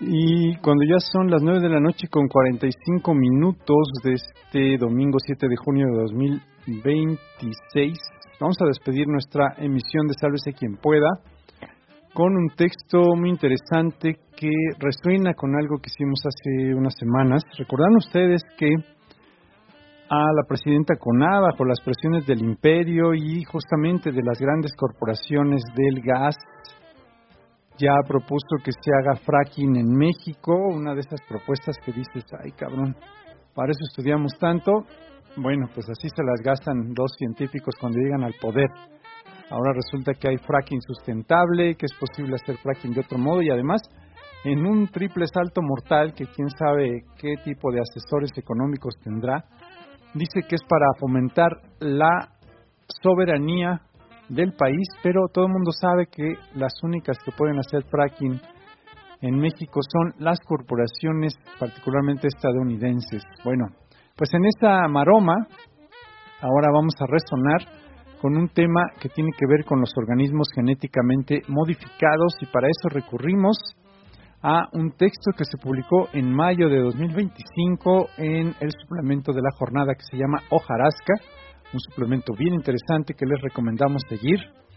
Y cuando ya son las 9 de la noche con 45 minutos de este domingo 7 de junio de 2026, vamos a despedir nuestra emisión de Sálvese quien pueda con un texto muy interesante que resuena con algo que hicimos hace unas semanas. Recordarán ustedes que a la presidenta Coná, bajo las presiones del imperio y justamente de las grandes corporaciones del gas, ya propuso que se haga fracking en México, una de esas propuestas que dices, ay cabrón, para eso estudiamos tanto. Bueno, pues así se las gastan los científicos cuando llegan al poder. Ahora resulta que hay fracking sustentable, que es posible hacer fracking de otro modo y además en un triple salto mortal que quién sabe qué tipo de asesores económicos tendrá. Dice que es para fomentar la soberanía del país, pero todo el mundo sabe que las únicas que pueden hacer fracking en México son las corporaciones, particularmente estadounidenses. Bueno, pues en esta maroma ahora vamos a resonar con un tema que tiene que ver con los organismos genéticamente modificados y para eso recurrimos a un texto que se publicó en mayo de 2025 en el suplemento de la jornada que se llama Hojarasca, un suplemento bien interesante que les recomendamos seguir.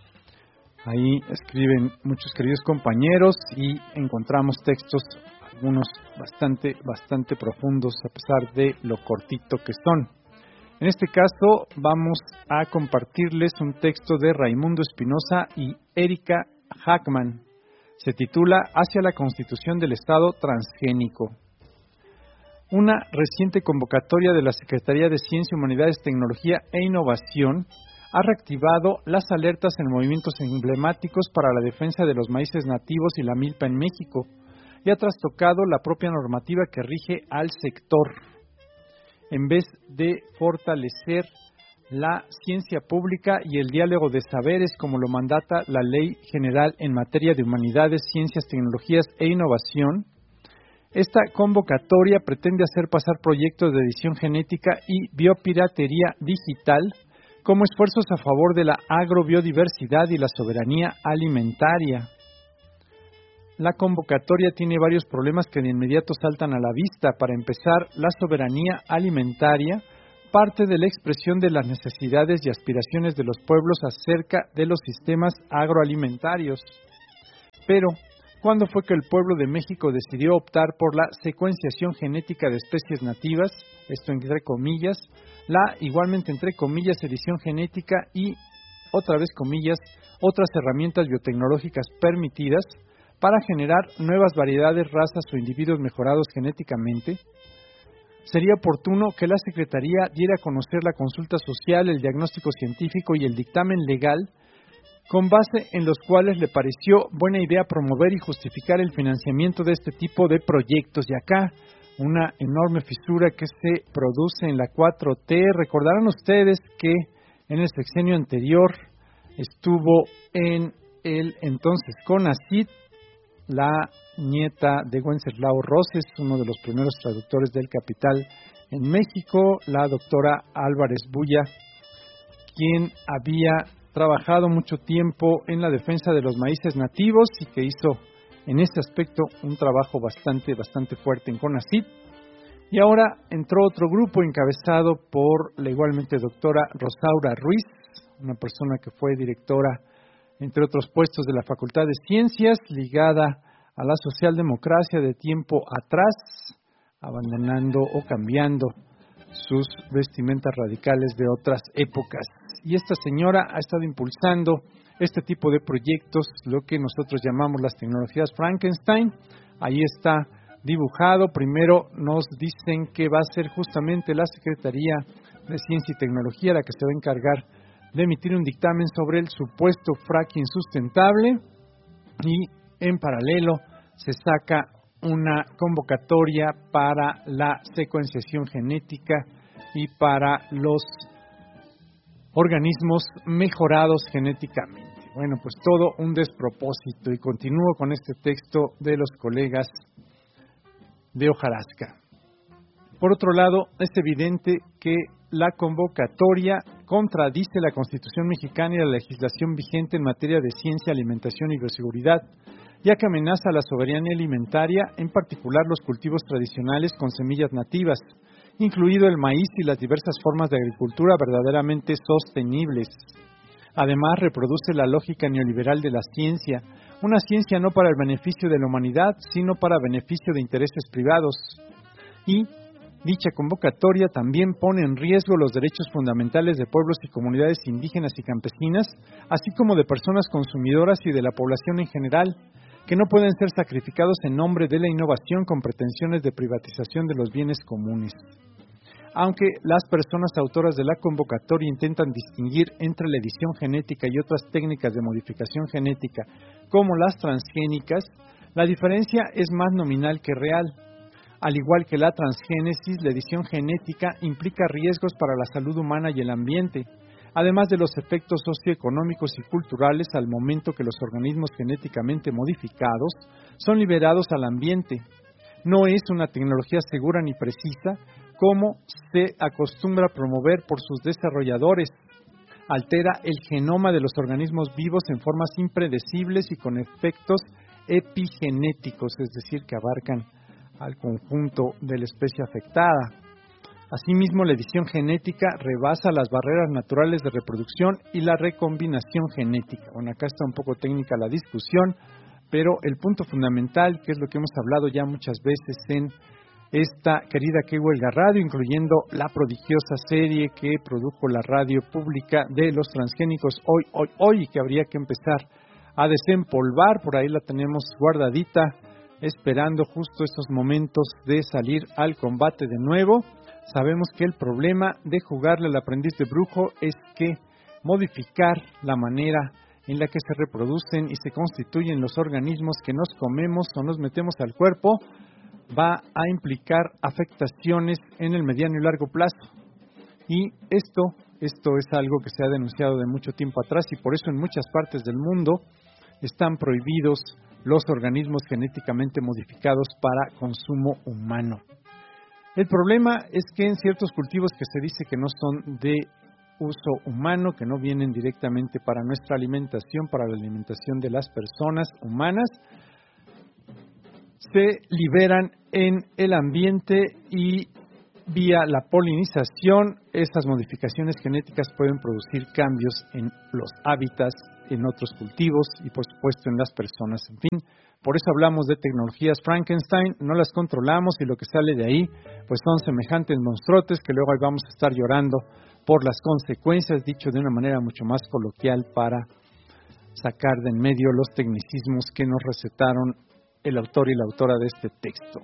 Ahí escriben muchos queridos compañeros y encontramos textos, algunos bastante profundos a pesar de lo cortito que son. En este caso vamos a compartirles un texto de Raimundo Espinosa y Erika Hackman. Se titula Hacia la Constitución del Estado Transgénico. Una reciente convocatoria de la Secretaría de Ciencia, Humanidades, Tecnología e Innovación ha reactivado las alertas en movimientos emblemáticos para la defensa de los maíces nativos y la milpa en México y ha trastocado la propia normativa que rige al sector. En vez de fortalecer la ciencia pública y el diálogo de saberes como lo mandata la Ley General en materia de humanidades, ciencias, tecnologías e innovación, esta convocatoria pretende hacer pasar proyectos de edición genética y biopiratería digital como esfuerzos a favor de la agrobiodiversidad y la soberanía alimentaria. La convocatoria tiene varios problemas que de inmediato saltan a la vista. Para empezar, la soberanía alimentaria parte de la expresión de las necesidades y aspiraciones de los pueblos acerca de los sistemas agroalimentarios. Pero, ¿cuándo fue que el pueblo de México decidió optar por la secuenciación genética de especies nativas, esto entre comillas, la igualmente entre comillas edición genética y, otra vez comillas, otras herramientas biotecnológicas permitidas para generar nuevas variedades, razas o individuos mejorados genéticamente? Sería oportuno que la Secretaría diera a conocer la consulta social, el diagnóstico científico y el dictamen legal, con base en los cuales le pareció buena idea promover y justificar el financiamiento de este tipo de proyectos. Y acá, una enorme fisura que se produce en la 4T. Recordarán ustedes que en el sexenio anterior estuvo en el entonces CONACYT la nieta de Wenceslao Roses, uno de los primeros traductores del Capital en México, la doctora Álvarez Bulla, quien había trabajado mucho tiempo en la defensa de los maíces nativos y que hizo en este aspecto un trabajo bastante fuerte en CONACYT. Y ahora entró otro grupo encabezado por la igualmente doctora Rosaura Ruiz, una persona que fue directora, entre otros puestos, de la Facultad de Ciencias, ligada a la socialdemocracia de tiempo atrás, abandonando o cambiando sus vestimentas radicales de otras épocas. Y esta señora ha estado impulsando este tipo de proyectos, lo que nosotros llamamos las tecnologías Frankenstein. Ahí está dibujado. Primero nos dicen que va a ser justamente la Secretaría de Ciencia y Tecnología la que se va a encargar de emitir un dictamen sobre el supuesto fracking sustentable y en paralelo se saca una convocatoria para la secuenciación genética y para los organismos mejorados genéticamente. Bueno, pues todo un despropósito y continúo con este texto de los colegas de Hojarasca. Por otro lado, es evidente que la convocatoria contradice la Constitución mexicana y la legislación vigente en materia de ciencia, alimentación y bioseguridad, ya que amenaza la soberanía alimentaria, en particular los cultivos tradicionales con semillas nativas, incluido el maíz y las diversas formas de agricultura verdaderamente sostenibles. Además, reproduce la lógica neoliberal de la ciencia, una ciencia no para el beneficio de la humanidad, sino para beneficio de intereses privados. Y dicha convocatoria también pone en riesgo los derechos fundamentales de pueblos y comunidades indígenas y campesinas, así como de personas consumidoras y de la población en general, que no pueden ser sacrificados en nombre de la innovación con pretensiones de privatización de los bienes comunes. Aunque las personas autoras de la convocatoria intentan distinguir entre la edición genética y otras técnicas de modificación genética, como las transgénicas, la diferencia es más nominal que real. Al igual que la transgénesis, la edición genética implica riesgos para la salud humana y el ambiente, además de los efectos socioeconómicos y culturales al momento que los organismos genéticamente modificados son liberados al ambiente. No es una tecnología segura ni precisa, como se acostumbra a promover por sus desarrolladores. Altera el genoma de los organismos vivos en formas impredecibles y con efectos epigenéticos, es decir, que abarcan al conjunto de la especie afectada. Asimismo, la edición genética rebasa las barreras naturales de reproducción y la recombinación genética. Bueno, acá está un poco técnica la discusión, pero el punto fundamental, que es lo que hemos hablado ya muchas veces en esta querida Que Huelga Radio, incluyendo la prodigiosa serie que produjo la radio pública de los transgénicos hoy, y que habría que empezar a desempolvar, por ahí la tenemos guardadita, esperando justo estos momentos de salir al combate de nuevo. Sabemos que el problema de jugarle al aprendiz de brujo es que modificar la manera en la que se reproducen y se constituyen los organismos que nos comemos o nos metemos al cuerpo va a implicar afectaciones en el mediano y largo plazo. Y esto es algo que se ha denunciado de mucho tiempo atrás, y por eso en muchas partes del mundo están prohibidos los organismos genéticamente modificados para consumo humano. El problema es que en ciertos cultivos que se dice que no son de uso humano, que no vienen directamente para nuestra alimentación, para la alimentación de las personas humanas, se liberan en el ambiente y vía la polinización, estas modificaciones genéticas pueden producir cambios en los hábitats, en otros cultivos y por supuesto en las personas. En fin, por eso hablamos de tecnologías Frankenstein, no las controlamos y lo que sale de ahí pues son semejantes monstruotes que luego ahí vamos a estar llorando por las consecuencias, dicho de una manera mucho más coloquial para sacar de en medio los tecnicismos que nos recetaron el autor y la autora de este texto.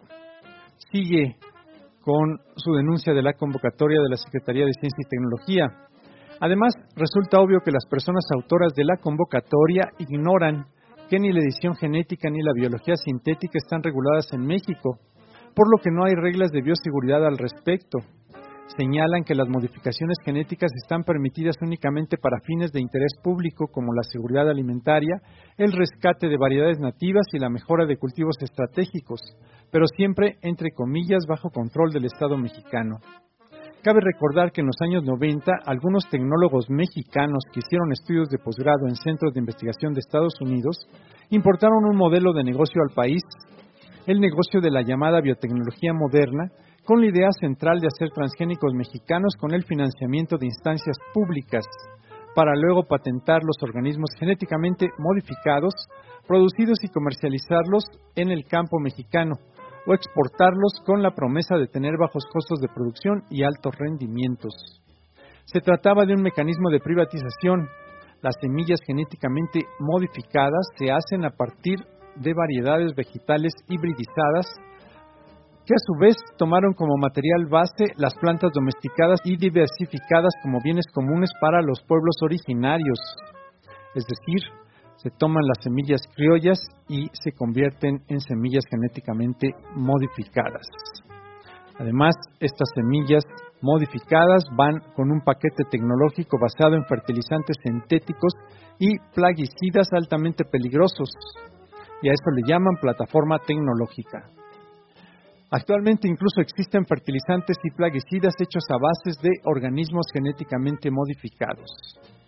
Sigue con su denuncia de la convocatoria de la Secretaría de Ciencia y Tecnología. Además, resulta obvio que las personas autoras de la convocatoria ignoran que ni la edición genética ni la biología sintética están reguladas en México, por lo que no hay reglas de bioseguridad al respecto. Señalan que las modificaciones genéticas están permitidas únicamente para fines de interés público como la seguridad alimentaria, el rescate de variedades nativas y la mejora de cultivos estratégicos, pero siempre, entre comillas, bajo control del Estado mexicano. Cabe recordar que en los años 90, algunos tecnólogos mexicanos que hicieron estudios de posgrado en centros de investigación de Estados Unidos importaron un modelo de negocio al país, el negocio de la llamada biotecnología moderna, con la idea central de hacer transgénicos mexicanos con el financiamiento de instancias públicas, para luego patentar los organismos genéticamente modificados, producidos y comercializarlos en el campo mexicano, o exportarlos con la promesa de tener bajos costos de producción y altos rendimientos. Se trataba de un mecanismo de privatización. Las semillas genéticamente modificadas se hacen a partir de variedades vegetales hibridizadas, que a su vez tomaron como material base las plantas domesticadas y diversificadas como bienes comunes para los pueblos originarios. Es decir, se toman las semillas criollas y se convierten en semillas genéticamente modificadas. Además, estas semillas modificadas van con un paquete tecnológico basado en fertilizantes sintéticos y plaguicidas altamente peligrosos, y a esto le llaman plataforma tecnológica. Actualmente incluso existen fertilizantes y plaguicidas hechos a bases de organismos genéticamente modificados.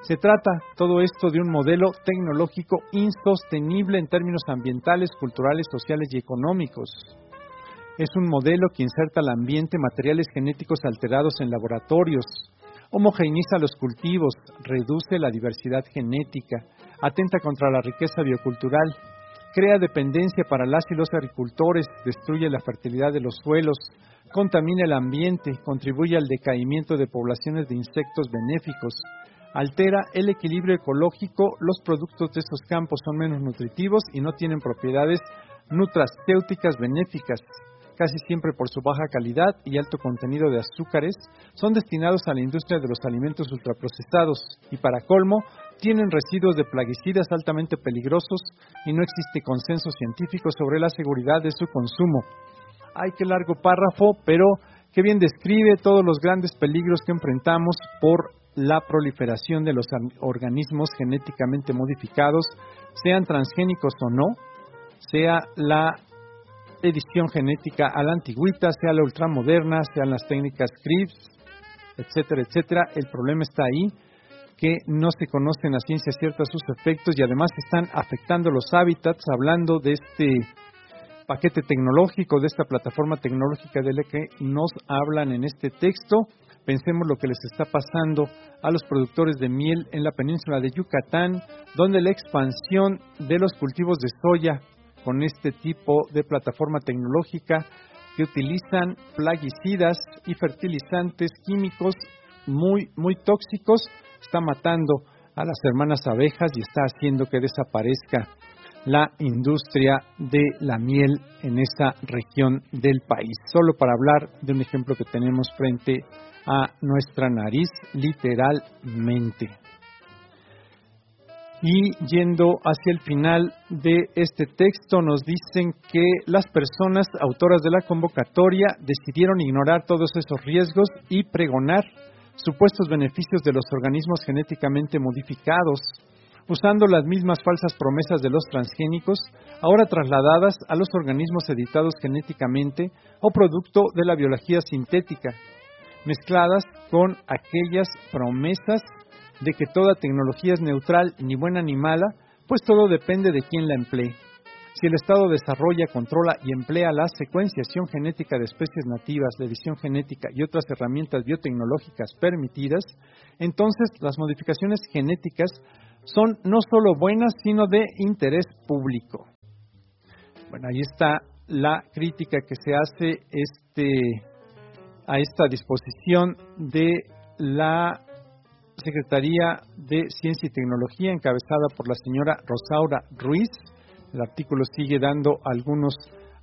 Se trata todo esto de un modelo tecnológico insostenible en términos ambientales, culturales, sociales y económicos. Es un modelo que inserta al ambiente materiales genéticos alterados en laboratorios, homogeneiza los cultivos, reduce la diversidad genética, atenta contra la riqueza biocultural, crea dependencia para las y los agricultores, destruye la fertilidad de los suelos, contamina el ambiente, contribuye al decaimiento de poblaciones de insectos benéficos, altera el equilibrio ecológico, los productos de estos campos son menos nutritivos y no tienen propiedades nutracéuticas benéficas. Casi siempre por su baja calidad y alto contenido de azúcares, son destinados a la industria de los alimentos ultraprocesados y, para colmo, tienen residuos de plaguicidas altamente peligrosos y no existe consenso científico sobre la seguridad de su consumo. ¡Ay, qué largo párrafo! Pero qué bien describe todos los grandes peligros que enfrentamos por la proliferación de los organismos genéticamente modificados, sean transgénicos o no, sea la edición genética a la antigüita, sea la ultramoderna, sean las técnicas CRISPR, etcétera, etcétera. El problema está ahí, que no se conocen a ciencia cierta sus efectos y además están afectando los hábitats, hablando de este paquete tecnológico, de esta plataforma tecnológica de la que nos hablan en este texto. Pensemos lo que les está pasando a los productores de miel en la península de Yucatán, donde la expansión de los cultivos de soya con este tipo de plataforma tecnológica que utilizan plaguicidas y fertilizantes químicos muy tóxicos, está matando a las hermanas abejas y está haciendo que desaparezca la industria de la miel en esa región del país. Solo para hablar de un ejemplo que tenemos frente a nuestra nariz, literalmente. Y yendo hacia el final de este texto, nos dicen que las personas autoras de la convocatoria decidieron ignorar todos esos riesgos y pregonar supuestos beneficios de los organismos genéticamente modificados, usando las mismas falsas promesas de los transgénicos, ahora trasladadas a los organismos editados genéticamente o producto de la biología sintética, mezcladas con aquellas promesas de que toda tecnología es neutral, ni buena ni mala, pues todo depende de quién la emplee. Si el Estado desarrolla, controla y emplea la secuenciación genética de especies nativas, la edición genética y otras herramientas biotecnológicas permitidas, entonces las modificaciones genéticas son no solo buenas, sino de interés público. Bueno, ahí está la crítica que se hace a esta disposición de la Secretaría de Ciencia y Tecnología, encabezada por la señora Rosaura Ruiz. El artículo sigue dando algunos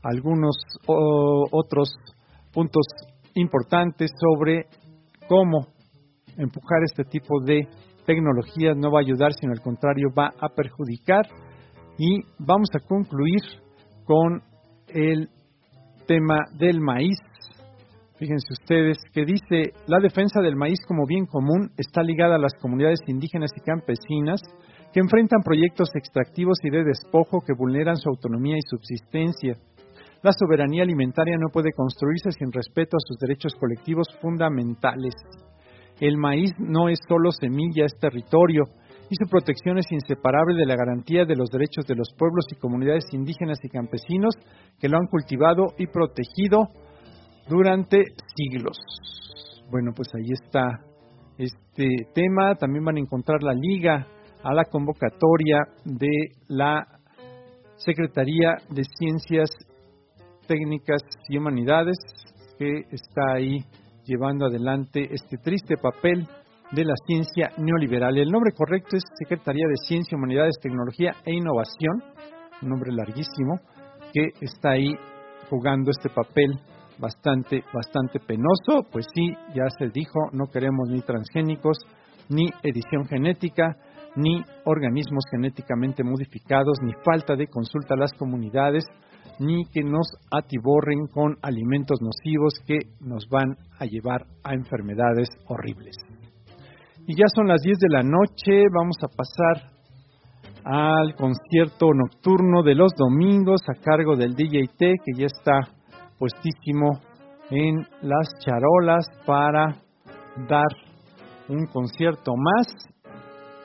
otros puntos importantes sobre cómo empujar este tipo de tecnologías no va a ayudar, sino al contrario va a perjudicar. Y vamos a concluir con el tema del maíz. Fíjense ustedes que dice: la defensa del maíz como bien común está ligada a las comunidades indígenas y campesinas que enfrentan proyectos extractivos y de despojo que vulneran su autonomía y subsistencia. La soberanía alimentaria no puede construirse sin respeto a sus derechos colectivos fundamentales. El maíz no es solo semilla, es territorio, y su protección es inseparable de la garantía de los derechos de los pueblos y comunidades indígenas y campesinos que lo han cultivado y protegido durante siglos. Bueno, pues ahí está este tema. También van a encontrar la liga a la convocatoria de la Secretaría de Ciencias, Técnicas y Humanidades, que está ahí llevando adelante este triste papel de la ciencia neoliberal. El nombre correcto es Secretaría de Ciencia, Humanidades, Tecnología e Innovación, un nombre larguísimo, que está ahí jugando este papel bastante penoso. Pues sí, ya se dijo, no queremos ni transgénicos, ni edición genética, ni organismos genéticamente modificados, ni falta de consulta a las comunidades, ni que nos atiborren con alimentos nocivos que nos van a llevar a enfermedades horribles. Y ya son las 10 de la noche, vamos a pasar al concierto nocturno de los domingos a cargo del DJ T, que ya está puestísimo en las charolas para dar un concierto más.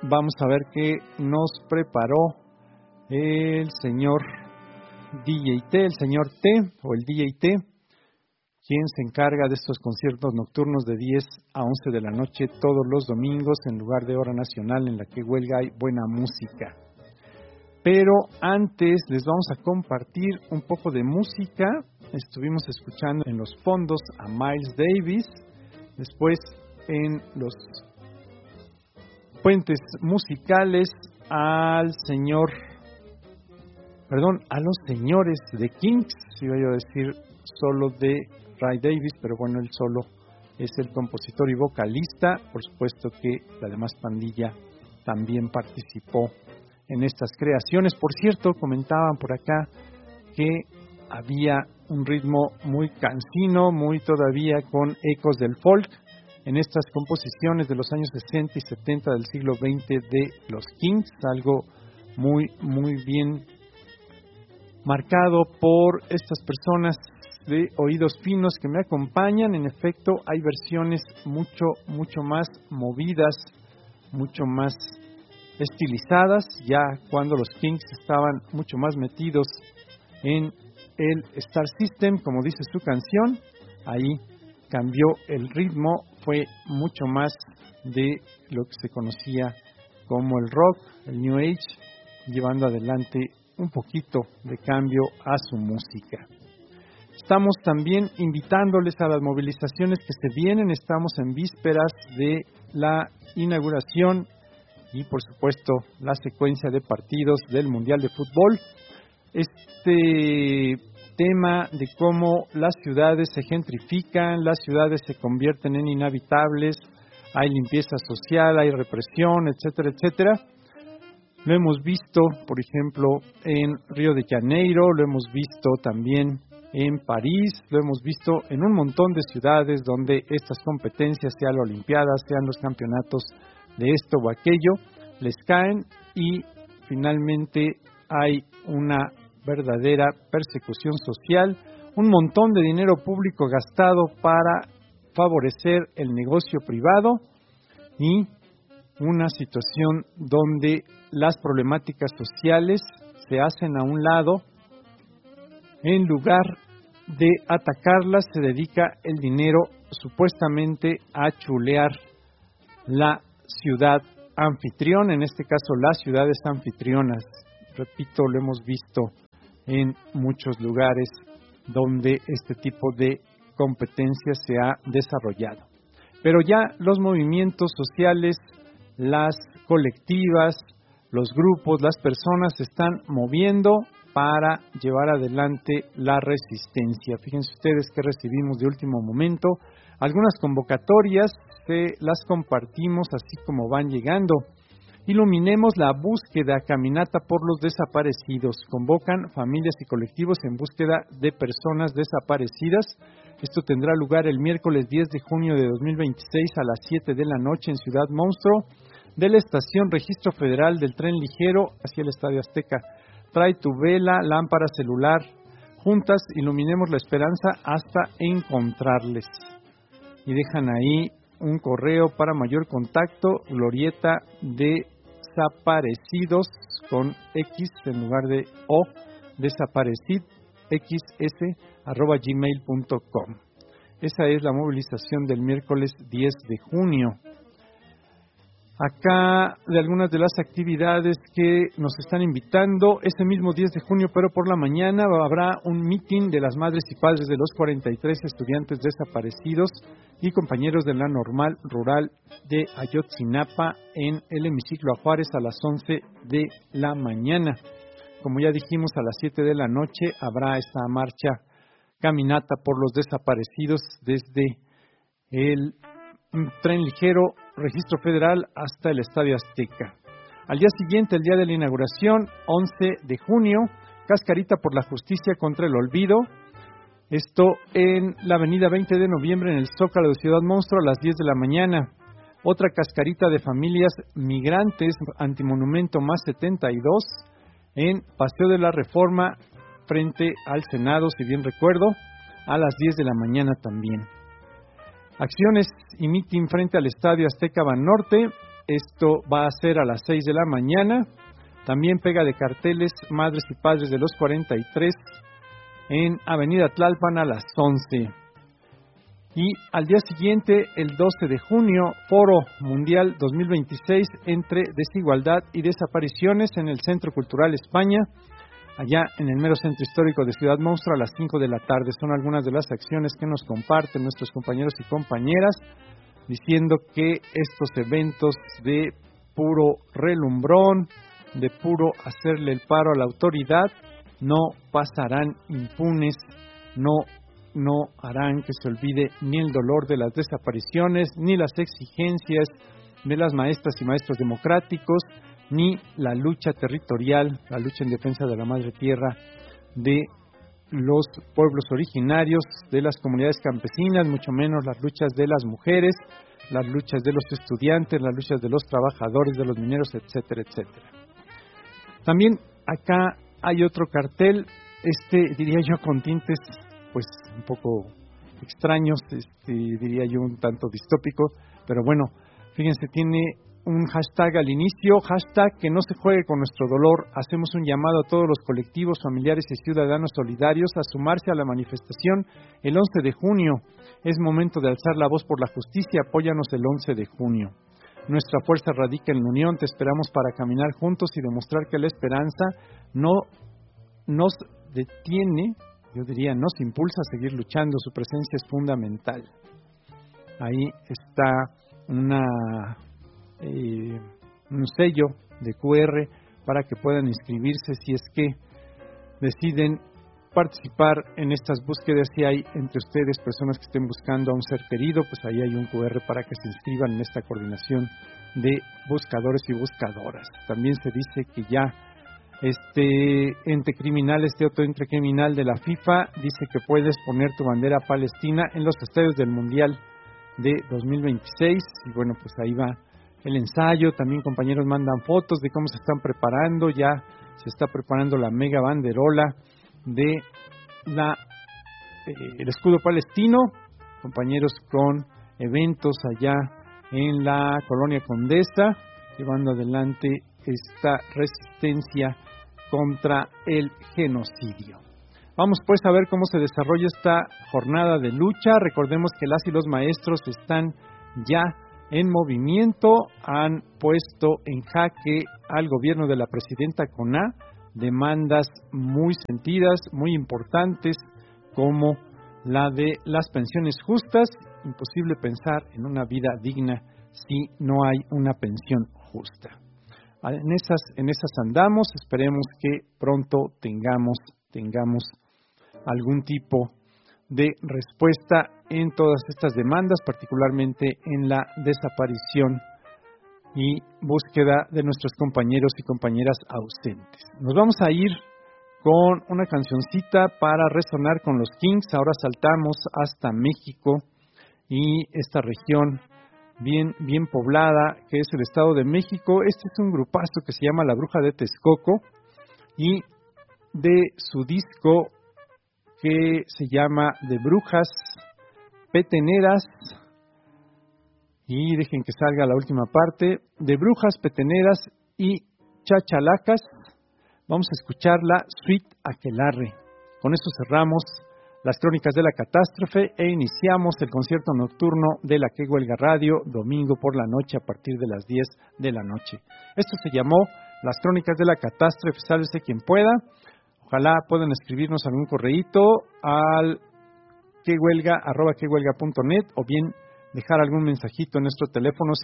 vamos a ver qué nos preparó el señor DJ T, el señor T o el DJ T, quien se encarga de estos conciertos nocturnos de 10 a 11 de la noche todos los domingos en lugar de hora nacional en la que huelga hay buena música. Pero antes les vamos a compartir un poco de música. Estuvimos escuchando en los fondos a Miles Davis, después en los puentes musicales a los señores de Kinks, iba yo a decir solo de Ray Davis, pero bueno, él solo es el compositor y vocalista, por supuesto que la demás pandilla también participó en estas creaciones. Por cierto, comentaban por acá que había un ritmo muy cansino, muy todavía con ecos del folk en estas composiciones de los años 60 y 70 del siglo XX de los Kinks, algo muy, muy bien marcado por estas personas de oídos finos que me acompañan. En efecto, hay versiones mucho más movidas, mucho más estilizadas, ya cuando los Kinks estaban mucho más metidos en el Star System, como dice su canción. Ahí cambió el ritmo, fue mucho más de lo que se conocía como el rock, el New Age, llevando adelante un poquito de cambio a su música. Estamos también invitándoles a las movilizaciones que se vienen. Estamos en vísperas de la inauguración y, por supuesto, la secuencia de partidos del Mundial de Fútbol. Este tema de cómo las ciudades se gentrifican, las ciudades se convierten en inhabitables, hay limpieza social, hay represión, etcétera, etcétera. Lo hemos visto, por ejemplo, en Río de Janeiro, lo hemos visto también en París, lo hemos visto en un montón de ciudades donde estas competencias, sean las Olimpiadas, sean los campeonatos de esto o aquello, les caen y finalmente hay una verdadera persecución social, un montón de dinero público gastado para favorecer el negocio privado y una situación donde las problemáticas sociales se hacen a un lado. En lugar de atacarlas, se dedica el dinero supuestamente a chulear la ciudad anfitriona, en este caso las ciudades anfitrionas. Repito, lo hemos visto en muchos lugares donde este tipo de competencia se ha desarrollado. Pero ya los movimientos sociales, las colectivas, los grupos, las personas se están moviendo para llevar adelante la resistencia. Fíjense ustedes que recibimos de último momento algunas convocatorias, las compartimos así como van llegando. Iluminemos la búsqueda, caminata por los desaparecidos. Convocan familias y colectivos en búsqueda de personas desaparecidas. Esto tendrá lugar el miércoles 10 de junio de 2026 a las 7 de la noche en Ciudad Monstruo, de la estación Registro Federal del Tren Ligero hacia el Estadio Azteca. Trae tu vela, lámpara celular. Juntas iluminemos la esperanza hasta encontrarles. Y dejan ahí un correo para mayor contacto, glorieta de desaparecidos con X en lugar de O, desaparecid, xs@gmail.com. Esa es la movilización del miércoles 10 de junio. Acá de algunas de las actividades que nos están invitando, este mismo 10 de junio, pero por la mañana habrá un meeting de las madres y padres de los 43 estudiantes desaparecidos y compañeros de la normal rural de Ayotzinapa en el hemiciclo a Juárez a las 11 de la mañana. Como ya dijimos, a las 7 de la noche habrá esta marcha caminata por los desaparecidos desde el Tren Ligero Registro Federal hasta el Estadio Azteca. Al día siguiente, el día de la inauguración, 11 de junio, cascarita por la justicia contra el olvido. Esto en la avenida 20 de noviembre en el Zócalo de Ciudad Monstruo a las 10 de la mañana. Otra cascarita de familias migrantes, antimonumento más 72, en Paseo de la Reforma frente al Senado, si bien recuerdo, a las 10 de la mañana también. Acciones y mitin frente al Estadio Azteca Banorte Esto va a ser a las 6 de la mañana. También pega de carteles Madres y Padres de los 43 en Avenida Tlalpan a las 11. Y al día siguiente, el 12 de junio, Foro Mundial 2026 entre desigualdad y desapariciones en el Centro Cultural España, allá en el mero centro histórico de Ciudad Monstruo a las 5 de la tarde. Son algunas de las acciones que nos comparten nuestros compañeros y compañeras, diciendo que estos eventos de puro relumbrón, de puro hacerle el paro a la autoridad, no pasarán impunes, no harán que se olvide ni el dolor de las desapariciones, ni las exigencias de las maestras y maestros democráticos, ni la lucha territorial, la lucha en defensa de la madre tierra, de los pueblos originarios, de las comunidades campesinas, mucho menos las luchas de las mujeres, las luchas de los estudiantes, las luchas de los trabajadores, de los mineros, etcétera, etcétera. También acá hay otro cartel, diría yo con tintes pues un poco extraños, diría yo un tanto distópico, pero bueno, fíjense, tiene un hashtag al inicio, hashtag que no se juegue con nuestro dolor. Hacemos un llamado a todos los colectivos, familiares y ciudadanos solidarios a sumarse a la manifestación el 11 de junio. Es momento de alzar la voz por la justicia, apóyanos el 11 de junio. Nuestra fuerza radica en la unión, te esperamos para caminar juntos y demostrar que la esperanza no nos detiene, yo diría, nos impulsa a seguir luchando, su presencia es fundamental. Ahí está un sello de QR para que puedan inscribirse si es que deciden participar en estas búsquedas. Si hay entre ustedes personas que estén buscando a un ser querido, pues ahí hay un QR para que se inscriban en esta coordinación de buscadores y buscadoras. También se dice que ya ente criminal, otro ente criminal de la FIFA, dice que puedes poner tu bandera palestina en los estadios del Mundial de 2026. Y bueno, pues ahí va el ensayo. También compañeros mandan fotos de cómo se están preparando. Ya se está preparando la mega banderola de el escudo palestino, compañeros con eventos allá en la Colonia Condesa, llevando adelante esta resistencia contra el genocidio. Vamos pues a ver cómo se desarrolla esta jornada de lucha. Recordemos que las y los maestros están ya en movimiento, han puesto en jaque al gobierno de la presidenta Coná demandas muy sentidas, muy importantes, como la de las pensiones justas. Imposible pensar en una vida digna si no hay una pensión justa. En esas andamos. Esperemos que pronto tengamos algún tipo de respuesta en todas estas demandas, particularmente en la desaparición y búsqueda de nuestros compañeros y compañeras ausentes. Nos vamos a ir con una cancioncita para resonar con los Kings. Ahora saltamos hasta México y esta región bien poblada, que es el Estado de México. Este es un grupazo que se llama La Bruja de Texcoco, y de su disco que se llama De Brujas Peteneras, y dejen que salga la última parte, De Brujas Peteneras y Chachalacas. Vamos a escuchar la Suite Aquelarre. Con eso cerramos las Crónicas de la Catástrofe e iniciamos el concierto nocturno de la Que Huelga Radio, domingo por la noche a partir de las 10 de la noche. Esto se llamó Las Crónicas de la Catástrofe. Sálvese quien pueda. Ojalá puedan escribirnos algún correíto al quehuelga@quehuelga.net, o bien dejar algún mensajito en nuestro teléfono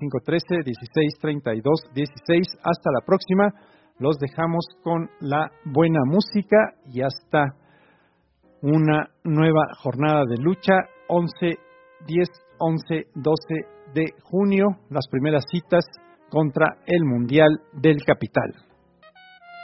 5513-1632-16. Hasta la próxima. Los dejamos con la buena música y hasta una nueva jornada de lucha. 10, 11, 12 de junio, las primeras citas contra el Mundial del Capital.